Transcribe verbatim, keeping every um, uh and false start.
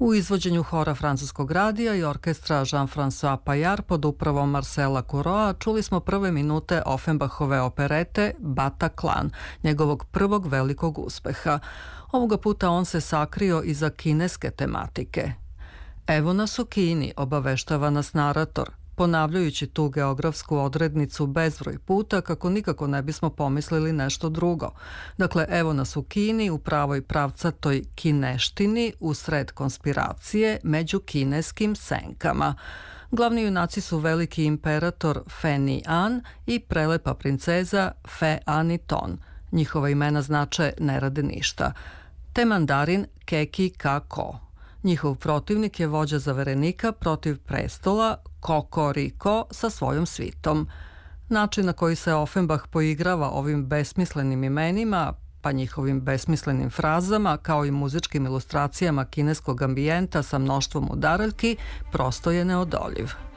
U izvođenju hora francuskog radija i orkestra Jean-François Paillard pod upravom Marcela Couroa čuli smo prve minute Offenbachove operete Bataclan, njegovog prvog velikog uspeha. Ovoga puta on se sakrio iza kineske tematike. Evo nas u Kini, obaveštava nas narator, ponavljajući tu geografsku odrednicu bezbroj puta kako nikako ne bismo pomislili nešto drugo. Dakle, evo nas u Kini, u pravoj pravcatoj kineštini, u sred konspiracije, među kineskim senkama. Glavni junaci su veliki imperator Fe Ni An i prelepa princeza Fe Aniton. Njihova imena znače ne rade ništa. Te mandarin Keki Kako. Njihov protivnik je vođa zaverenika protiv prestola Kokoriko sa svojom svitom. Način na koji se Offenbach poigrava ovim besmislenim imenima, pa njihovim besmislenim frazama, kao i muzičkim ilustracijama kineskog ambijenta sa mnoštvom udaraljki, prosto je neodoljiv.